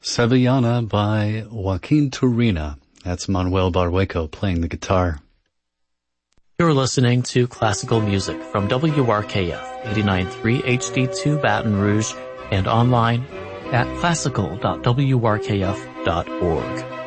Sevillana by Joaquin Turina. That's Manuel Barrueco playing the guitar. You're listening to classical music from WRKF 89.3 HD2 Baton Rouge and online at classical.wrkf.org.